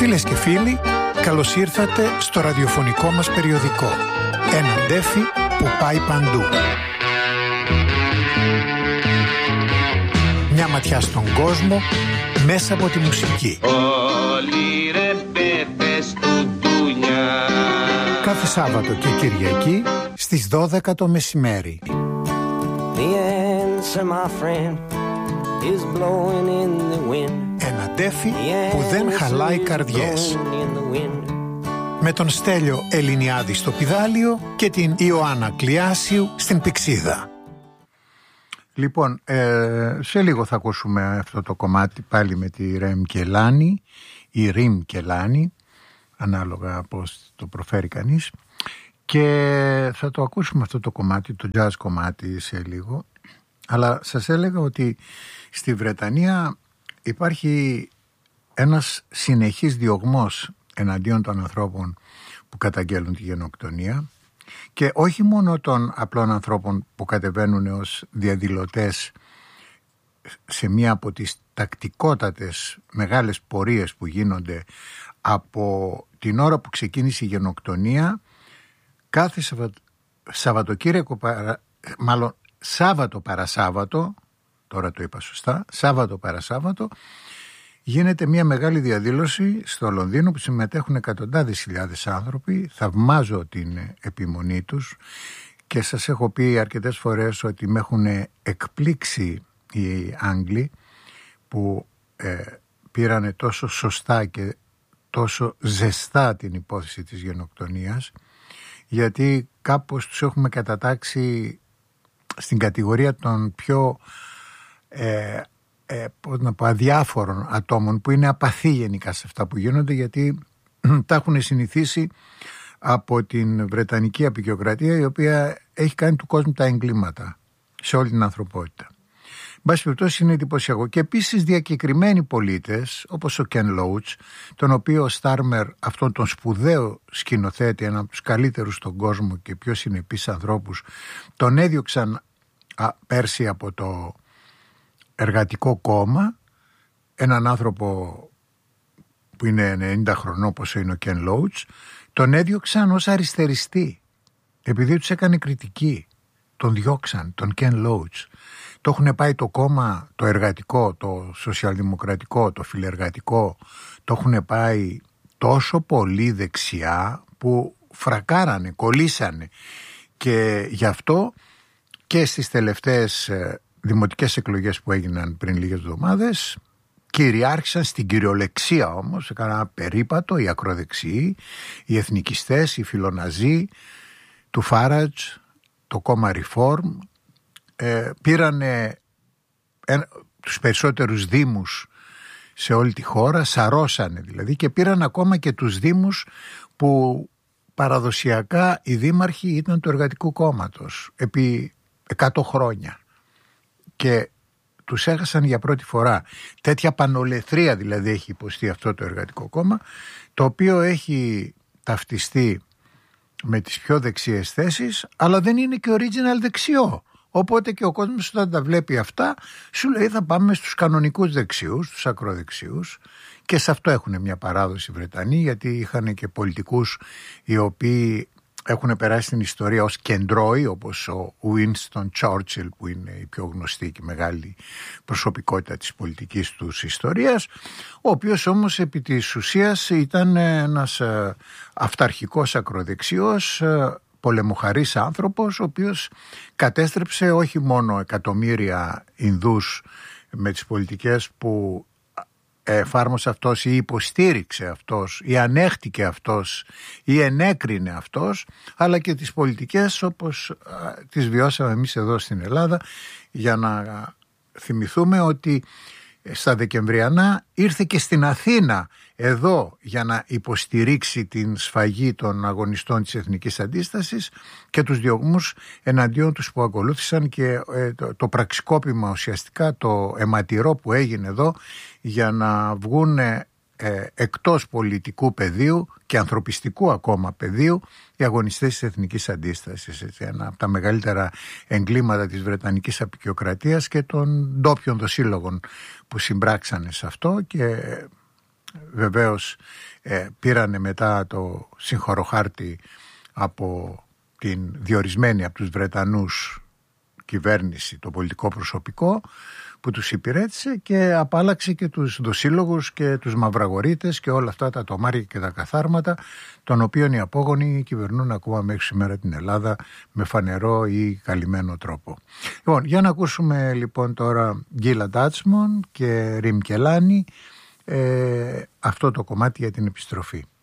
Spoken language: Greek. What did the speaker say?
Φίλες και φίλοι, καλώς ήρθατε στο ραδιοφωνικό μας περιοδικό. Ένα ντέφι που πάει παντού. Μια ματιά στον κόσμο μέσα από τη μουσική. Όλοι ρε πέπες του ντουνιά. Κάθε Σάββατο και Κυριακή στις 12 το μεσημέρι. The answer, my friend, is blowing in the wind. Ένα ντέφι που δεν χαλάει καρδιές. Με τον Στέλιο Ελληνιάδη στο πηδάλιο και την Ιωάννα Κλιάσιου στην πηξίδα. Λοιπόν, σε λίγο θα ακούσουμε αυτό το κομμάτι πάλι με τη Ρεμ Κελάνη ή Ριμ Κελάνη, ανάλογα πώς το προφέρει κανείς, και θα το ακούσουμε αυτό το κομμάτι, το jazz κομμάτι, σε λίγο. Αλλά σας έλεγα ότι στη Βρετανία υπάρχει ένας συνεχής διωγμός εναντίον των ανθρώπων που καταγγέλνουν τη γενοκτονία, και όχι μόνο των απλών ανθρώπων που κατεβαίνουν ως διαδηλωτές σε μία από τις τακτικότατες μεγάλες πορείες που γίνονται από την ώρα που ξεκίνησε η γενοκτονία. Κάθε Σαββατοκύριακο, μάλλον Σάββατο παρασάββατο, τώρα το είπα σωστά, Σάββατο παρασάββατο, γίνεται μια μεγάλη διαδήλωση στο Λονδίνο που συμμετέχουν εκατοντάδες χιλιάδες άνθρωποι. Θαυμάζω την επιμονή τους και σας έχω πει αρκετές φορές ότι με έχουν εκπλήξει οι Άγγλοι που πήρανε τόσο σωστά και τόσο ζεστά την υπόθεση της γενοκτονίας, γιατί κάπως τους έχουμε κατατάξει στην κατηγορία των πιο αδιάφορων ατόμων, που είναι απαθή γενικά σε αυτά που γίνονται, γιατί τα έχουν συνηθίσει από την Βρετανική αποικιοκρατία, η οποία έχει κάνει του κόσμου τα εγκλήματα σε όλη την ανθρωπότητα. Εν πάση περιπτώσει, είναι εντυπωσιακό. Και επίσης διακεκριμένοι πολίτες, όπως ο Κεν Λόουτς, τον οποίο ο Στάρμερ, αυτόν τον σπουδαίο σκηνοθέτη, ένα από τους καλύτερους στον κόσμο και πιο συνεπείς ανθρώπους, τον έδιωξαν πέρσι από το Εργατικό Κόμμα, έναν άνθρωπο που είναι 90 χρονών όπως είναι ο Κεν Λόουτς, τον έδιωξαν ως αριστεριστή επειδή τους έκανε κριτική. Τον διώξαν, τον Κεν Λόουτς. Το έχουν πάει το κόμμα, το εργατικό, το σοσιαλδημοκρατικό, το φιλεργατικό, το έχουν πάει τόσο πολύ δεξιά που φρακάρανε, κολλήσανε, και γι' αυτό και στις τελευταίες δημοτικές εκλογές που έγιναν πριν λίγες εβδομάδες κυριάρχησαν στην κυριολεξία, όμως έκαναν περίπατο οι ακροδεξιοί, οι εθνικιστές, οι φιλοναζί του Φάρατζ, το κόμμα Reform, πήρανε τους περισσότερους δήμους σε όλη τη χώρα, σαρώσανε δηλαδή, και πήραν ακόμα και τους δήμους που παραδοσιακά οι δήμαρχοι ήταν του Εργατικού Κόμματος επί 100 χρόνια, και τους έχασαν για πρώτη φορά. Τέτοια πανολεθρία δηλαδή έχει υποστεί αυτό το Εργατικό Κόμμα, το οποίο έχει ταυτιστεί με τις πιο δεξιές θέσεις, αλλά δεν είναι και original δεξιό. Οπότε και ο κόσμος όταν τα βλέπει αυτά σου λέει θα πάμε στους κανονικούς δεξιούς, τους ακροδεξιούς, και σε αυτό έχουν μια παράδοση οι Βρετανοί, γιατί είχαν και πολιτικούς οι οποίοι έχουν περάσει στην ιστορία ως κεντρώοι, όπως ο Winston Churchill, που είναι η πιο γνωστή και μεγάλη προσωπικότητα της πολιτικής τους ιστορίας, ο οποίος όμως επί της ουσίας ήταν ένας αυταρχικός ακροδεξιός, πολεμοχαρής άνθρωπος, ο οποίος κατέστρεψε όχι μόνο εκατομμύρια Ινδούς με τις πολιτικές που εφάρμοσε αυτός ή υποστήριξε αυτός ή ανέχτηκε αυτός ή ενέκρινε αυτός, αλλά και τις πολιτικές όπως τις βιώσαμε εμείς εδώ στην Ελλάδα. Για να θυμηθούμε ότι στα Δεκεμβριανά ήρθε και στην Αθήνα εδώ για να υποστηρίξει την σφαγή των αγωνιστών της Εθνικής Αντίστασης και τους διωγμούς εναντίον τους που ακολούθησαν, και το πραξικόπημα ουσιαστικά, το αιματηρό που έγινε εδώ για να βγουν εκτός πολιτικού πεδίου και ανθρωπιστικού ακόμα πεδίου οι αγωνιστές της Εθνικής Αντίστασης. Έτσι, ένα από τα μεγαλύτερα εγκλήματα της Βρετανικής αποικιοκρατίας και των ντόπιων δοσύλλογων που συμπράξανε σε αυτό, και βεβαίως πήρανε μετά το συγχωροχάρτη από την διορισμένη από τους Βρετανούς κυβέρνηση, το πολιτικό προσωπικό που τους υπηρέτησε, και απάλαξε και τους δοσύλλογους και τους μαυραγορείτες και όλα αυτά τα τομάρια και τα καθάρματα, των οποίων οι απόγονοι κυβερνούν ακόμα μέχρι σήμερα την Ελλάδα με φανερό ή καλυμμένο τρόπο. Λοιπόν, για να ακούσουμε λοιπόν τώρα Γκίλα Ντάτσμον και Ριμ Κελάνη, αυτό το κομμάτι για την επιστροφή.